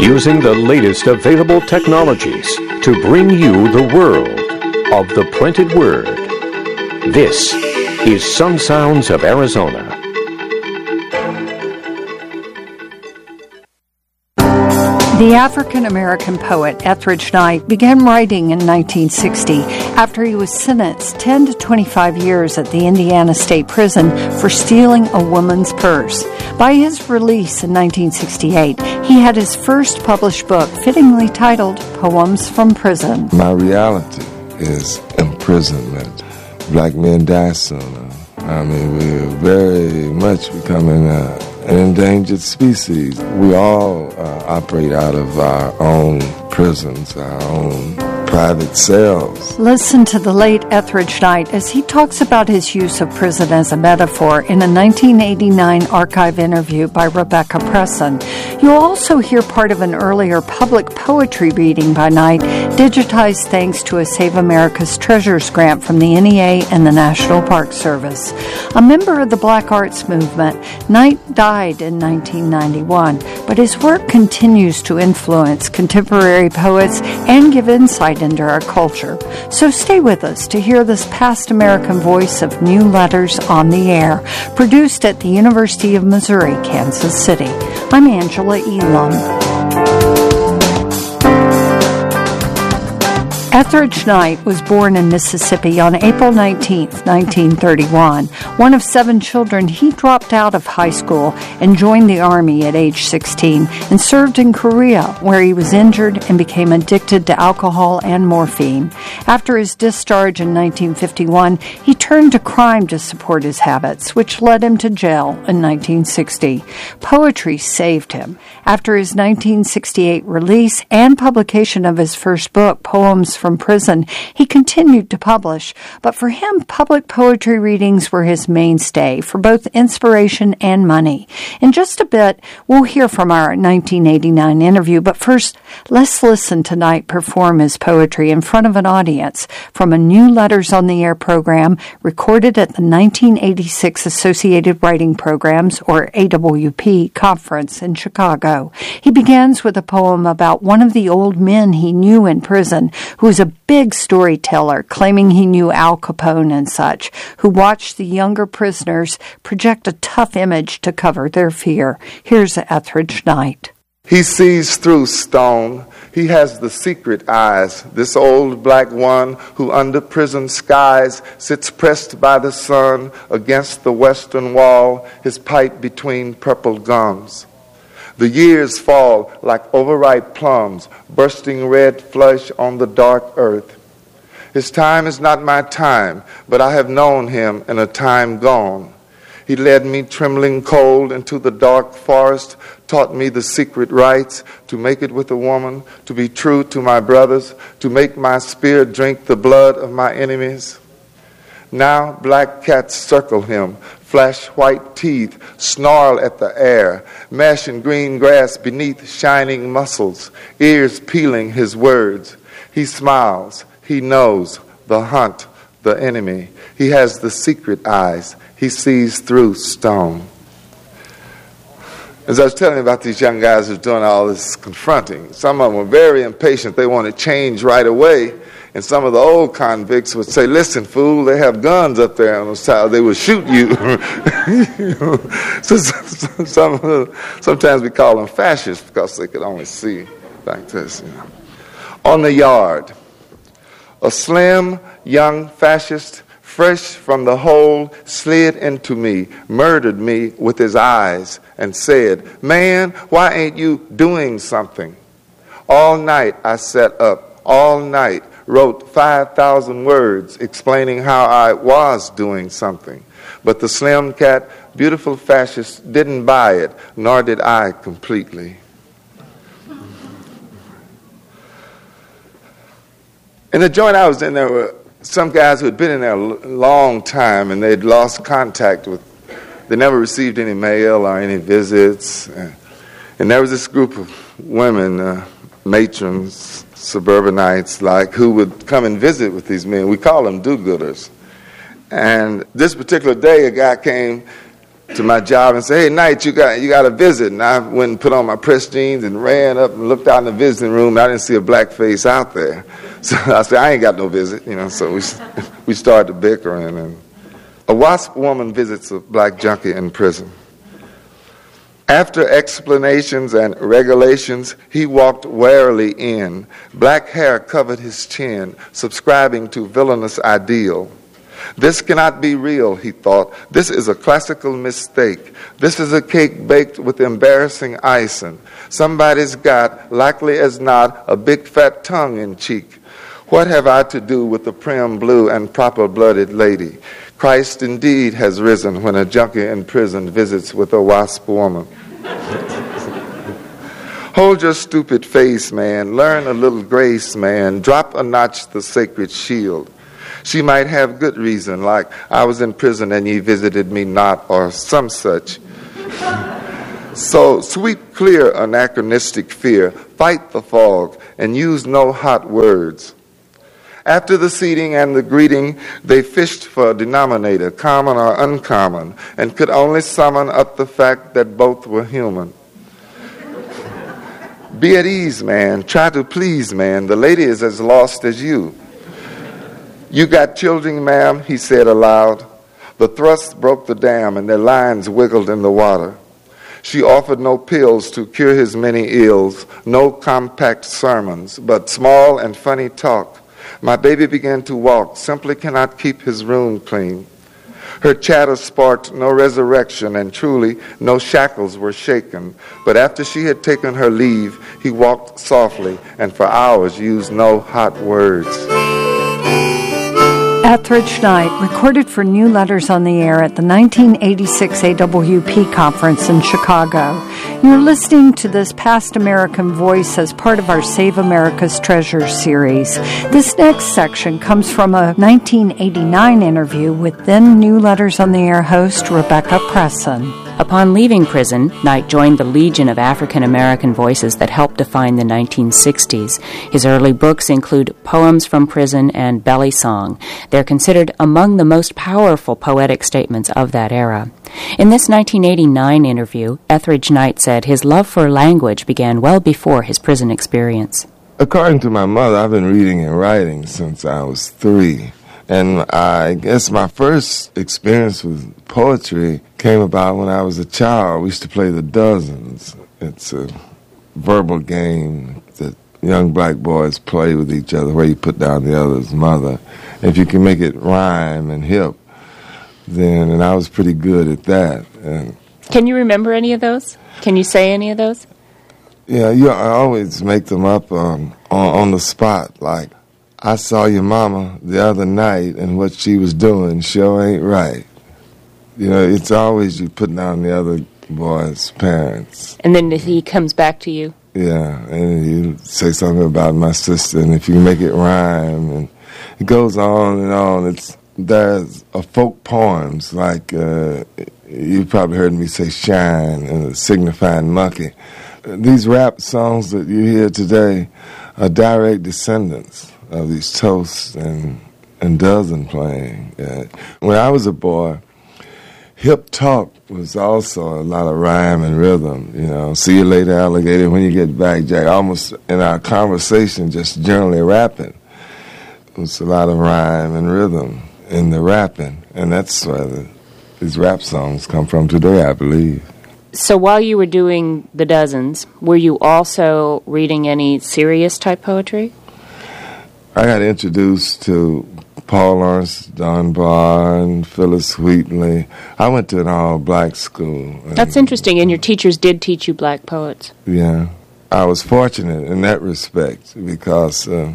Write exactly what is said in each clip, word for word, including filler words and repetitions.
using the latest available technologies to bring you the world of the printed word. This is Some Sounds of Arizona. The African-American poet Etheridge Knight began writing in nineteen sixty after he was sentenced ten to twenty-five years at the Indiana State Prison for stealing a woman's purse. By his release in nineteen sixty-eight, he had his first published book, fittingly titled Poems from Prison. My reality is imprisonment. Black men die sooner. I mean, we're very much becoming uh, an endangered species. We all uh, operate out of our own prisons, our own private cells. Listen to the late Etheridge Knight as he talks about his use of prison as a metaphor in a nineteen eighty-nine archive interview by Rebecca Presson. You'll also hear part of an earlier public poetry reading by Knight, digitized thanks to a Save America's Treasures grant from the N E A and the National Park Service. A member of the Black Arts Movement, Knight died in nineteen ninety-one, but his work continues to influence contemporary poets and give insight into our culture. So stay with us to hear this past American voice of New Letters on the Air, produced at the University of Missouri, Kansas City. I'm Angela Elam. Etheridge Knight was born in Mississippi on April nineteenth, nineteen thirty-one. One of seven children, he dropped out of high school and joined the Army at age sixteen and served in Korea, where he was injured and became addicted to alcohol and morphine. After his discharge in nineteen fifty-one, he turned to crime to support his habits, which led him to jail in nineteen sixty. Poetry saved him. After his nineteen sixty-eight release and publication of his first book, Poems from Prison, he continued to publish, but for him, public poetry readings were his mainstay for both inspiration and money. In just a bit, we'll hear from our nineteen eighty-nine interview, but first, let's listen to Knight perform his poetry in front of an audience from a New Letters on the Air program recorded at the nineteen eighty-six Associated Writing Programs, or A W P, conference in Chicago. He begins with a poem about one of the old men he knew in prison, who was a big storyteller, claiming he knew Al Capone and such, who watched the younger prisoners project a tough image to cover their fear. Here's Etheridge Knight. He sees through stone. He has the secret eyes, this old black one who under prison skies sits pressed by the sun against the western wall, his pipe between purple gums. The years fall like overripe plums, bursting red flush on the dark earth. His time is not my time, but I have known him in a time gone. He led me trembling cold into the dark forest, taught me the secret rites, to make it with a woman, to be true to my brothers, to make my spear drink the blood of my enemies. Now black cats circle him, flash white teeth, snarl at the air, mash in green grass beneath shining muscles, ears peeling his words. He smiles, he knows the hunt, the enemy. He has the secret eyes, he sees through stone. As I was telling you about these young guys who are doing all this confronting, some of them were very impatient. They want to change right away. And some of the old convicts would say, listen, fool, they have guns up there on the side. They will shoot you. You know? So, so, some, sometimes we call them fascists because they could only see like this. You know. On the yard, a slim, young fascist, fresh from the hole, slid into me, murdered me with his eyes, and said, man, why ain't you doing something? All night I sat up, all night, wrote five thousand words explaining how I was doing something. But the slim cat, beautiful fascist, didn't buy it, nor did I completely. In the joint I was in, there were some guys who had been in there a long time, and they'd lost contact with, they never received any mail or any visits. And there was this group of women, uh, matrons, suburbanites, like, who would come and visit with these men. We call them do-gooders. And this particular day, a guy came to my job and say, hey, Knight, you got you got a visit. And I went and put on my press jeans and ran up and looked out in the visiting room. And I didn't see a black face out there. So I said, I ain't got no visit. You know, so we we started bickering. And a WASP woman visits a black junkie in prison. After explanations and regulations, he walked warily in. Black hair covered his chin, subscribing to villainous ideal. This cannot be real, he thought. This is a classical mistake. This is a cake baked with embarrassing icing. Somebody's got, likely as not, a big fat tongue in cheek. What have I to do with the prim blue and proper-blooded lady? Christ indeed has risen when a junkie in prison visits with a WASP woman. Hold your stupid face, man. Learn a little grace, man. Drop a notch the sacred shield. She might have good reason, like I was in prison and ye visited me not, or some such. So sweep clear anachronistic fear, fight the fog, and use no hot words. After the seating and the greeting, they fished for a denominator, common or uncommon, and could only summon up the fact that both were human. Be at ease, man. Try to please, man. The lady is as lost as you. You got children, ma'am, he said aloud. The thrust broke the dam, and their lines wiggled in the water. She offered no pills to cure his many ills, no compact sermons, but small and funny talk. My baby began to walk, simply cannot keep his room clean. Her chatter sparked no resurrection, and truly no shackles were shaken. But after she had taken her leave, he walked softly, and for hours used no hot words. Etheridge Knight recorded for New Letters on the Air at the nineteen eighty-six A W P conference in Chicago. You're listening to this Past American Voice as part of our Save America's Treasures series. This next section comes from a nineteen eighty-nine interview with then New Letters on the Air host Rebecca Presson. Upon leaving prison, Knight joined the legion of African American voices that helped define the nineteen sixties. His early books include Poems from Prison and Belly Song. They're considered among the most powerful poetic statements of that era. In this nineteen eighty-nine interview, Etheridge Knight said his love for language began well before his prison experience. According to my mother, I've been reading and writing since I was three. And I guess my first experience with poetry came about when I was a child. We used to play the Dozens. It's a verbal game that young black boys play with each other where you put down the other's mother. If you can make it rhyme and hip, then, and I was pretty good at that. And can you remember any of those? Can you say any of those? Yeah, you, I always make them up um, on, on the spot, like, I saw your mama the other night, and what she was doing sure ain't right. You know, it's always you putting down the other boy's parents. And then he comes back to you. Yeah, and you say something about my sister, and if you make it rhyme, and it goes on and on. It's there's a folk poems like uh, you probably heard me say "shine" and "signifying monkey." These rap songs that you hear today are direct descendants of these toasts and and dozen playing. Uh, when I was a boy, hip talk was also a lot of rhyme and rhythm. You know, see you later, alligator. When you get back, Jack. Almost in our conversation, just generally rapping. It was a lot of rhyme and rhythm in the rapping, and that's where the, these rap songs come from today, I believe. So while you were doing the Dozens, were you also reading any serious type poetry? I got introduced to Paul Laurence Dunbar and Phyllis Wheatley. I went to an all-black school. That's interesting, and your teachers did teach you black poets. Yeah. I was fortunate in that respect because, uh,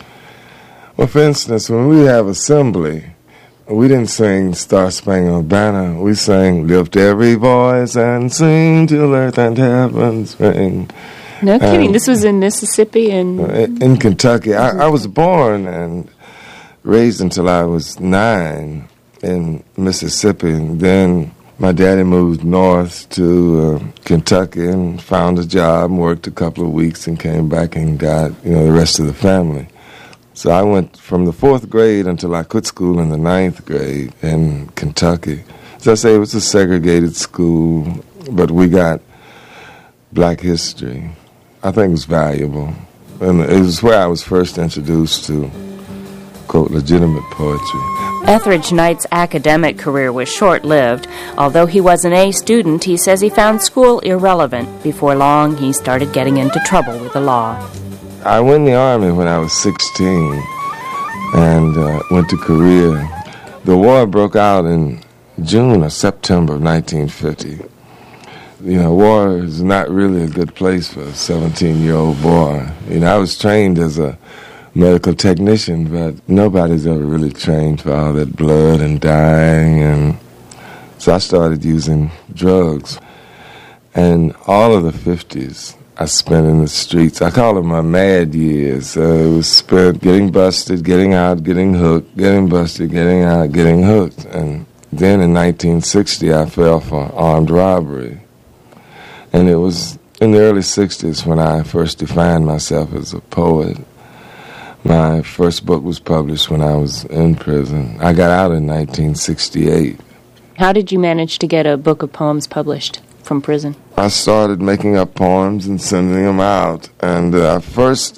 well, for instance, when we have assembly, we didn't sing Star Spangled Banner. We sang Lift Every Voice and Sing Till Earth and Heaven Ring. No kidding. This was in Mississippi and in, in Kentucky. I, I was born and raised until I was nine in Mississippi. And then my daddy moved north to uh, Kentucky and found a job and worked a couple of weeks and came back and got, you know, the rest of the family. So I went from the fourth grade until I quit school in the ninth grade in Kentucky. As I say, it was a segregated school, but we got black history. I think it was valuable. And it was where I was first introduced to, quote, legitimate poetry. Etheridge Knight's academic career was short-lived. Although he was an A student, he says he found school irrelevant. Before long, he started getting into trouble with the law. I went in the Army when I was sixteen and uh, went to Korea. The war broke out in June or September of nineteen fifty. You know, war is not really a good place for a seventeen-year-old boy. You know, I was trained as a medical technician, but nobody's ever really trained for all that blood and dying, and so I started using drugs. And all of the fifties I spent in the streets. I call them my mad years. Uh, it was spent getting busted, getting out, getting hooked, getting busted, getting out, getting hooked. And then in nineteen sixty, I fell for armed robbery. And it was in the early sixties when I first defined myself as a poet. My first book was published when I was in prison. I got out in nineteen sixty-eight. How did you manage to get a book of poems published from prison? I started making up poems and sending them out. And uh, first,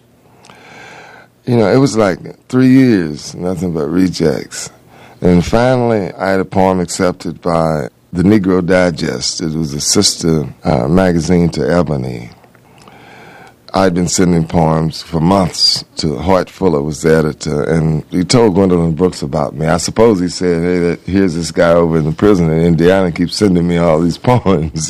you know, it was like three years, nothing but rejects. And finally, I had a poem accepted by the Negro Digest. It was a sister uh, magazine to Ebony. I'd been sending poems for months to Hoyt Fuller, was the editor, and he told Gwendolyn Brooks about me. I suppose he said, hey, that, here's this guy over in the prison in Indiana keeps sending me all these poems.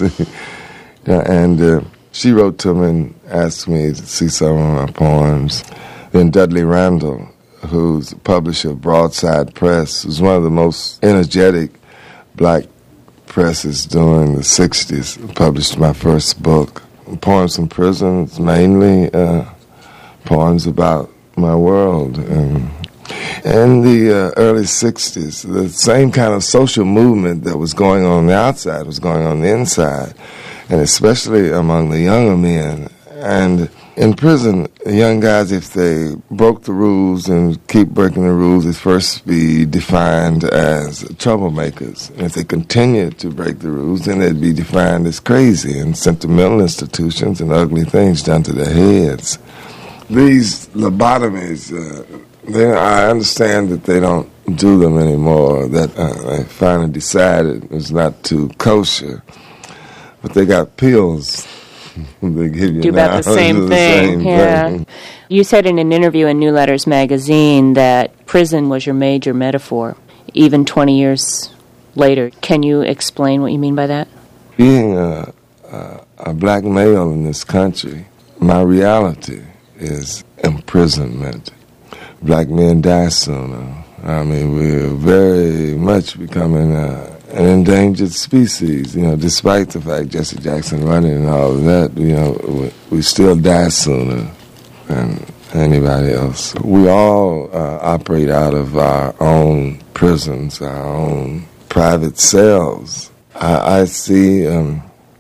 and uh, she wrote to him and asked me to see some of my poems. Then Dudley Randall, who's the publisher of Broadside Press, was one of the most energetic black presses during the sixties, published my first book. Poems from prison, mainly uh, poems about my world. And in the uh, early sixties, the same kind of social movement that was going on on the outside was going on the inside, and especially among the younger men. And in prison, young guys, if they broke the rules and keep breaking the rules, they'd first be defined as troublemakers. And if they continued to break the rules, then they'd be defined as crazy and sent to mental institutions and ugly things done to their heads. These lobotomies, uh, they, I understand that they don't do them anymore, that uh, they finally decided it was not too kosher. But they got pills. They give you do about the same the thing. Same yeah. thing. You said in an interview in New Letters magazine that prison was your major metaphor, even twenty years later. Can you explain what you mean by that? Being a, a, a black male in this country, my reality is imprisonment. Black men die sooner. I mean, we're very much becoming a an endangered species, you know, despite the fact Jesse Jackson running and all of that, you know, we, we still die sooner than anybody else. We all uh, operate out of our own prisons, our own private cells. I, I see um,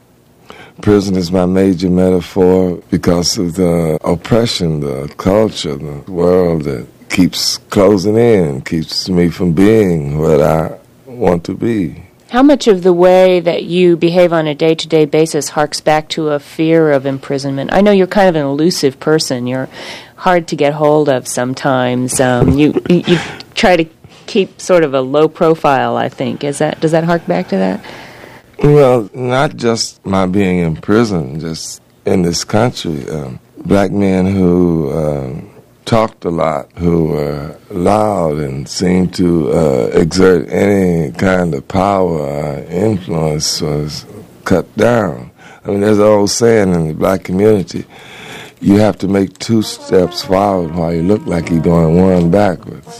prison as my major metaphor because of the oppression, the culture, the world that keeps closing in, keeps me from being what I want to be. How much of the way that you behave on a day-to-day basis harks back to a fear of imprisonment? I know you're kind of an elusive person. You're hard to get hold of sometimes. Um, you you try to keep sort of a low profile, I think. Is that does that hark back to that? Well, not just my being in prison, just in this country. Um, black men who um, talked a lot, who were loud and seemed to uh, exert any kind of power or influence was cut down. I mean, there's an old saying in the black community, you have to make two steps forward while you look like you're going one backwards.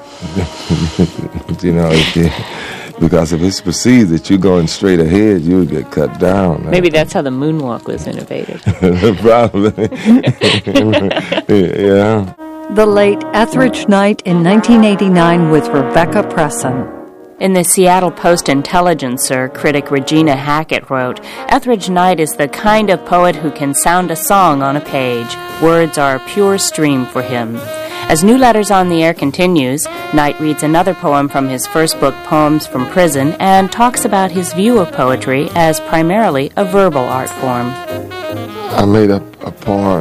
you know, if you, because if it's perceived that you're going straight ahead, you'll get cut down. Maybe that's how the moonwalk was innovated. Probably. yeah. The late Etheridge Knight in nineteen eighty-nine with Rebecca Presson. In the Seattle Post-Intelligencer, critic Regina Hackett wrote, Etheridge Knight is the kind of poet who can sound a song on a page. Words are a pure stream for him. As New Letters on the Air continues, Knight reads another poem from his first book, Poems from Prison, and talks about his view of poetry as primarily a verbal art form. I made up a poem.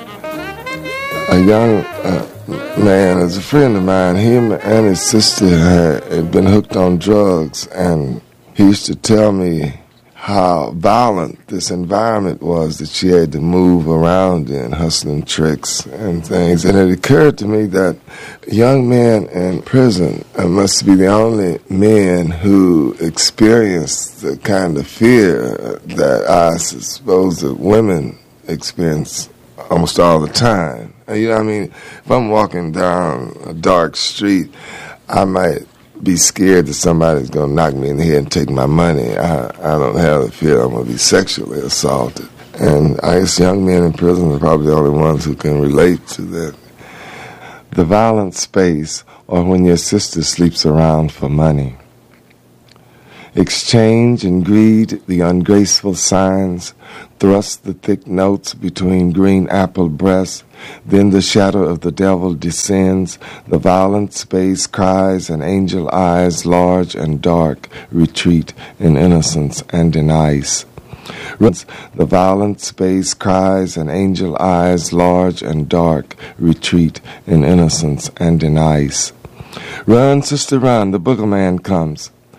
A young uh, man, as a friend of mine, him and his sister had, had been hooked on drugs, and he used to tell me how violent this environment was that she had to move around in, hustling tricks and things. And it occurred to me that young men in prison must be the only men who experience the kind of fear that I suppose that women experience almost all the time. You know what I mean? If I'm walking down a dark street, I might be scared that somebody's going to knock me in the head and take my money. I, I don't have the fear I'm going to be sexually assaulted. And I guess young men in prison are probably the only ones who can relate to that. The violent space, or when your sister sleeps around for money. Exchange and greed, the ungraceful signs, thrust the thick notes between green apple breasts. Then the shadow of the devil descends, the violent space cries, and angel eyes, large and dark, retreat in innocence and in ice. The violent space cries, and angel eyes, large and dark, retreat in innocence and in ice. Run, sister, run, the booger man comes.